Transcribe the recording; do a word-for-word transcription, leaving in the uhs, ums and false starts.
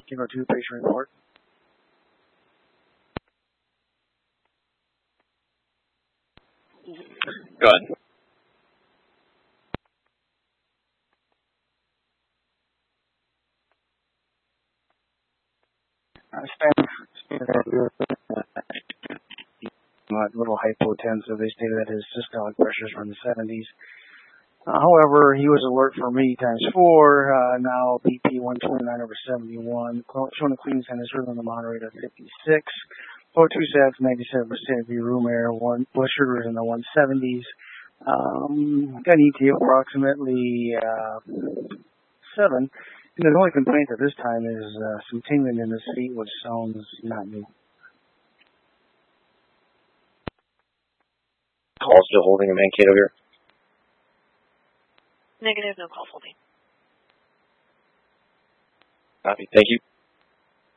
Kilo two, patient report. Go ahead. Uh, stand, a little hypotensive. They stated that his systolic pressures were in the seventies. Uh, however, he was alert for me times four. Uh, now B P one twenty-nine over seventy-one. Showing a clean sinus rhythm on the moderator fifty-six. O two sats ninety-seven percent view room air. One blood sugar is in the one seventies. Um, got an E T of approximately uh, seven. And the only complaint at this time is uh, some tingling in his feet, which sounds not new. Call still holding a Mankato here? Negative, no call holding. Copy. Thank you.